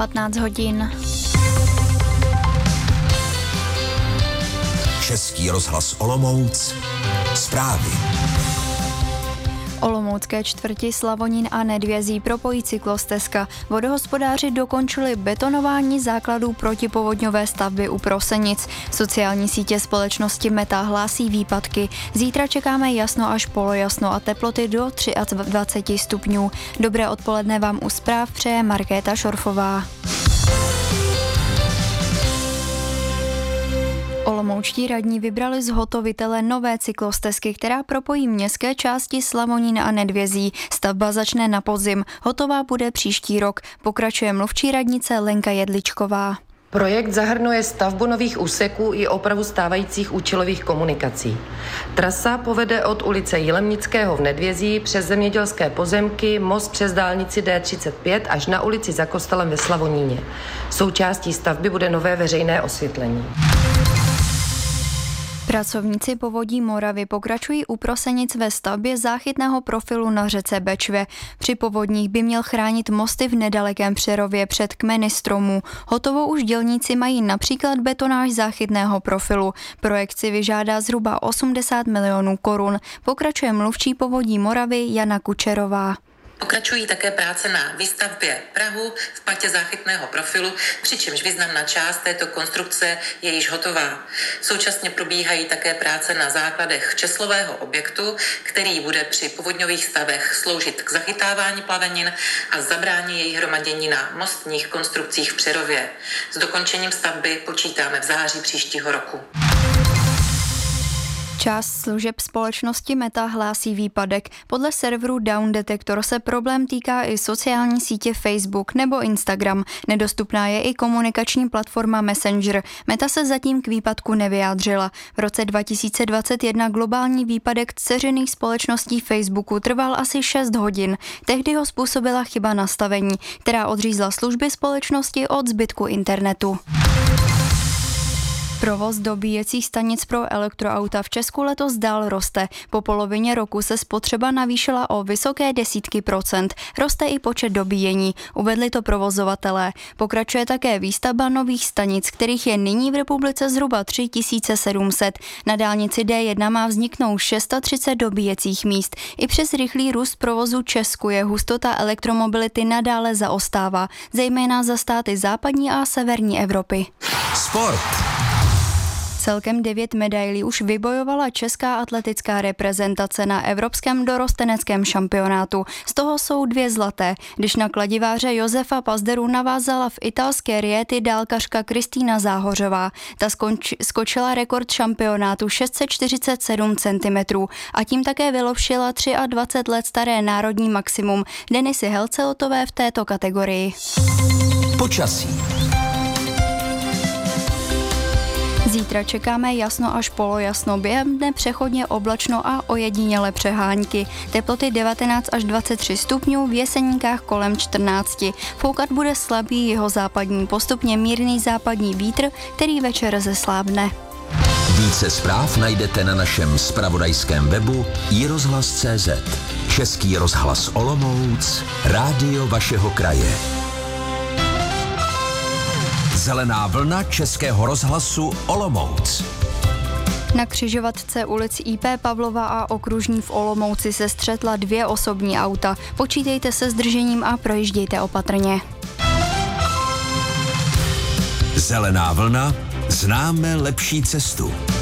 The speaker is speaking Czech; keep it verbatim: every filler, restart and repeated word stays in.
patnáct hodin. Český rozhlas Olomouc. Zprávy. Olomoucké čtvrti Slavonín a Nedvězí propojí cyklostezka. Vodohospodáři dokončili betonování základů protipovodňové stavby u Prosenic. Sociální sítě společnosti Meta hlásí výpadky. Zítra čekáme jasno až polojasno a teploty do dvacet tři stupňů. Dobré odpoledne vám u zpráv přeje Markéta Šorfová. Olomoučtí radní vybrali zhotovitele nové cyklostezky, která propojí městské části Slavonín a Nedvězí. Stavba začne na podzim, hotová bude příští rok, pokračuje mluvčí radnice Lenka Jedličková. Projekt zahrnuje stavbu nových úseků i opravu stávajících účelových komunikací. Trasa povede od ulice Jilemnického v Nedvězí přes zemědělské pozemky, most přes dálnici D třicet pět až na ulici za kostelem ve Slavoníně. Součástí stavby bude nové veřejné osvětlení. Pracovníci Povodí Moravy pokračují u Prosenic ve stavbě záchytného profilu na řece Bečvě. Při povodních by měl chránit mosty v nedalekém Přerově před kmeny stromů. Hotovou už dělníci mají například betonáž záchytného profilu. Projekt si vyžádá zhruba osmdesát milionů korun. Pokračuje mluvčí Povodí Moravy Jana Kučerová. Pokračují také práce na výstavbě prahu v patě záchytného profilu, přičemž významná část této konstrukce je již hotová. Současně probíhají také práce na základech česlového objektu, který bude při povodňových stavech sloužit k zachytávání plavenin a zabrání jejich hromadění na mostních konstrukcích v Přerově. S dokončením stavby počítáme v září příštího roku. Část služeb společnosti Meta hlásí výpadek. Podle serveru Down Detector se problém týká i sociální sítě Facebook nebo Instagram. Nedostupná je i komunikační platforma Messenger. Meta se zatím k výpadku nevyjádřila. V roce dva tisíce dvacet jedna globální výpadek dceřiných společností Facebooku trval asi šest hodin. Tehdy ho způsobila chyba nastavení, která odřízla služby společnosti od zbytku internetu. Provoz dobíjecích stanic pro elektroauta v Česku letos dál roste. Po polovině roku se spotřeba navýšila o vysoké desítky procent. Roste i počet dobíjení, uvedli to provozovatelé. Pokračuje také výstavba nových stanic, kterých je nyní v republice zhruba tři tisíce sedm set. Na dálnici D jedna má vzniknout třicet šest dobíjecích míst. I přes rychlý růst provozu Česku je hustota elektromobility nadále zaostává, zejména za státy západní a severní Evropy. Sport. Celkem devět medailí už vybojovala česká atletická reprezentace na evropském dorosteneckém šampionátu. Z toho jsou dvě zlaté, když na kladiváře Josefa Pazderu navázala v italské Rieti dálkařka Kristýna Záhořová. Ta skonč, skočila rekord šampionátu šest set čtyřicet sedm centimetrů a tím také vylepšila dvacet tři let staré národní maximum Denisy Helcelotové v této kategorii. Počasí. Zítra čekáme jasno až polojasno, během dne přechodně oblačno a ojedinělé přehánky. Teploty devatenáct až dvacet tři stupňů, v Jeseníkách kolem čtrnáct. Foukat bude slabý jihozápadní, postupně mírný západní vítr, který večer zeslábne. Více zpráv najdete na našem zpravodajském webu i rozhlas tečka cé zet. Český rozhlas Olomouc, rádio vašeho kraje. Zelená vlna Českého rozhlasu Olomouc. Na křižovatce ulic í pé Pavlova a Okružní v Olomouci se střetla dvě osobní auta. Počítejte se zdržením a projíždějte opatrně. Zelená vlna, známe lepší cestu.